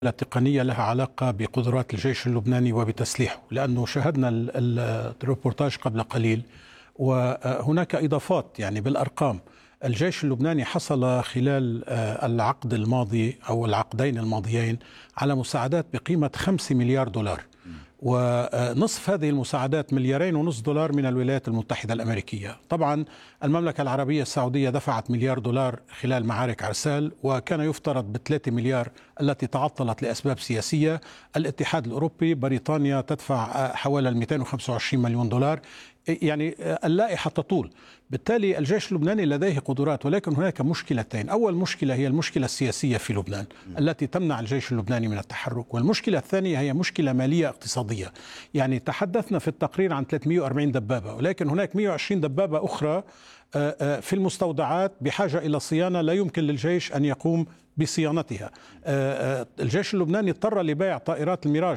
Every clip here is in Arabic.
التقنية لها علاقة بقدرات الجيش اللبناني وبتسليحه، لأنه شاهدنا الروبورتاج قبل قليل وهناك إضافات يعني بالأرقام. الجيش اللبناني حصل خلال العقد الماضي أو العقدين الماضيين على مساعدات بقيمة 5 مليار دولار، ونصف هذه المساعدات 2.5 مليار دولار من الولايات المتحدة الأمريكية. طبعا المملكة العربية السعودية دفعت 1 مليار دولار خلال معارك عرسال، وكان يفترض ب3 مليار التي تعطلت لأسباب سياسية. الاتحاد الأوروبي، بريطانيا تدفع حوالي 225 مليون دولار. يعني اللائحة تطول. بالتالي الجيش اللبناني لديه قدرات، ولكن هناك مشكلتين. أول مشكلة هي المشكلة السياسية في لبنان التي تمنع الجيش اللبناني من التحرك، والمشكلة الثانية هي مشكلة مالية اقتصادية. يعني تحدثنا في التقرير عن 340 دبابة، ولكن هناك 120 دبابة أخرى في المستودعات بحاجة إلى صيانة لا يمكن للجيش أن يقوم بصيانتها. الجيش اللبناني اضطر لبيع طائرات الميراج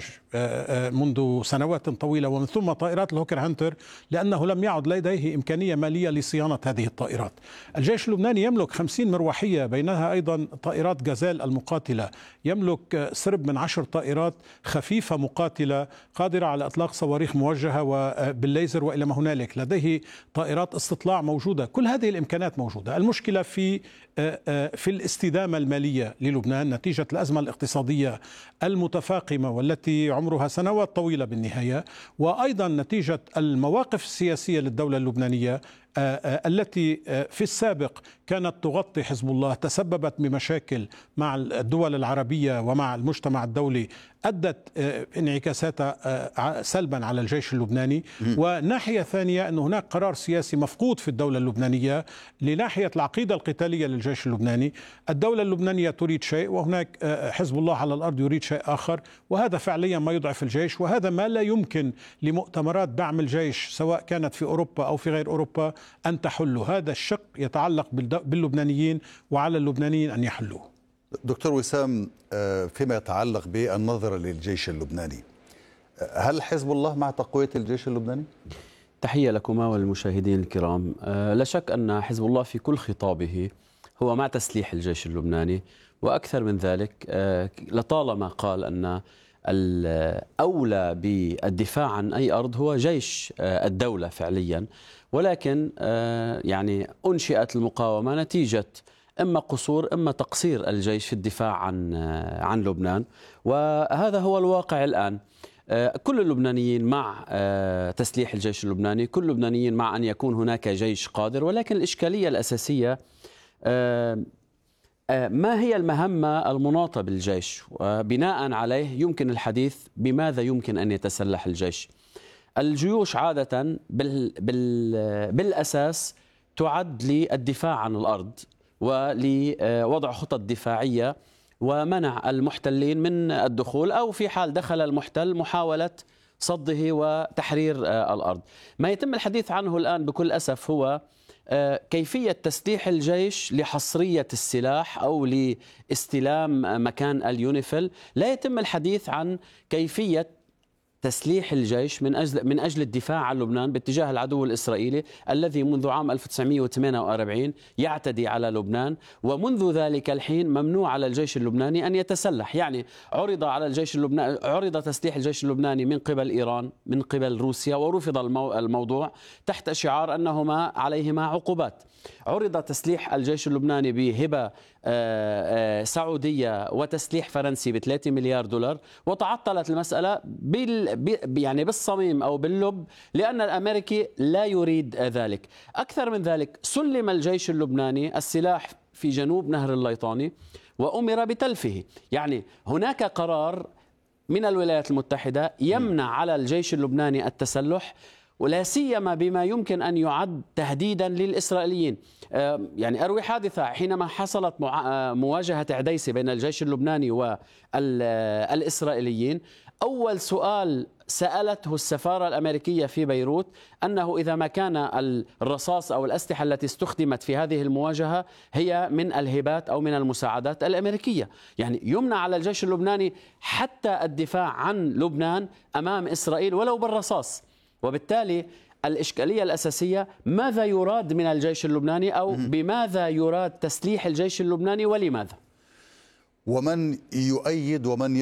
منذ سنوات طويلة، ومن ثم طائرات الهوكر هانتر، لأنه لم يعد لديه إمكانية مالية لصيانة هذه الطائرات. الجيش اللبناني يملك 50 مروحية، بينها أيضا طائرات غزال المقاتلة، يملك سرب من 10 طائرات خفيفة مقاتلة قادرة على إطلاق صواريخ موجهة وبالليزر وإلى ما هنالك، لديه طائرات استطلاع موجودة. كل هذه الإمكانات موجودة. المشكلة في الاستدامة المالية للبنان نتيجة الأزمة الاقتصادية المتفاقمة والتي عمرها سنوات طويلة بالنهاية، وأيضا نتيجة المواقف السياسية للدولة اللبنانية التي في السابق كانت تغطي حزب الله، تسببت بمشاكل مع الدول العربية ومع المجتمع الدولي، أدت انعكاساتها سلبا على الجيش اللبناني. وناحية ثانية أن هناك قرار سياسي مفقود في الدولة اللبنانية لناحية العقيدة القتالية للجيش اللبناني. الدولة اللبنانية تريد شيء، وهناك حزب الله على الأرض يريد شيء آخر، وهذا فعليا ما يضعف الجيش، وهذا ما لا يمكن لمؤتمرات دعم الجيش سواء كانت في أوروبا أو في غير أوروبا أن تحلوا. هذا الشق يتعلق باللبنانيين، وعلى اللبنانيين أن يحلوه. دكتور وسام، فيما يتعلق بالنظرة للجيش اللبناني، هل حزب الله مع تقوية الجيش اللبناني؟ تحية لكما والمشاهدين الكرام. لا شك أن حزب الله في كل خطابه هو مع تسليح الجيش اللبناني، وأكثر من ذلك لطالما قال أن الأولى بالدفاع عن أي أرض هو جيش الدولة فعليا، ولكن يعني أنشئت المقاومة نتيجة إما قصور إما تقصير الجيش في الدفاع عن لبنان، وهذا هو الواقع الآن. كل اللبنانيين مع تسليح الجيش اللبناني، كل اللبنانيين مع أن يكون هناك جيش قادر، ولكن الإشكالية الأساسية ما هي المهمة المناطة بالجيش، وبناء عليه يمكن الحديث بماذا يمكن أن يتسلح الجيش. الجيوش عادة بالأساس تعد للدفاع عن الأرض ولوضع خطط دفاعية ومنع المحتلين من الدخول، أو في حال دخل المحتل محاولة صده وتحرير الأرض. ما يتم الحديث عنه الآن بكل أسف هو كيفية تسليح الجيش لحصرية السلاح أو لاستلام مكان اليونيفيل. لا يتم الحديث عن كيفية تسليح الجيش من أجل الدفاع عن لبنان باتجاه العدو الإسرائيلي الذي منذ عام 1948 يعتدي على لبنان، ومنذ ذلك الحين ممنوع على الجيش اللبناني أن يتسلح. يعني عرض تسليح الجيش اللبناني من قبل إيران، من قبل روسيا، ورفض الموضوع تحت شعار أنهما عليهما عقوبات. عرض تسليح الجيش اللبناني بهبة سعودية وتسليح فرنسي ب3 مليار دولار، وتعطلت المسألة يعني بالصميم أو باللب، لأن الأمريكي لا يريد ذلك. أكثر من ذلك، سلم الجيش اللبناني السلاح في جنوب نهر الليطاني وأمر بتلفه. يعني هناك قرار من الولايات المتحدة يمنع على الجيش اللبناني التسلح، ولا سيما بما يمكن أن يعد تهديدا للإسرائيليين. يعني أروي حادثة حينما حصلت مواجهة عديسي بين الجيش اللبناني والإسرائيليين. أول سؤال سألته السفارة الأمريكية في بيروت أنه إذا ما كان الرصاص أو الأسلحة التي استخدمت في هذه المواجهة هي من الهبات أو من المساعدات الأمريكية. يعني يمنع على الجيش اللبناني حتى الدفاع عن لبنان أمام إسرائيل ولو بالرصاص. وبالتالي الإشكالية الأساسية ماذا يراد من الجيش اللبناني، أو بماذا يراد تسليح الجيش اللبناني ولماذا؟ ومن يؤيد ومن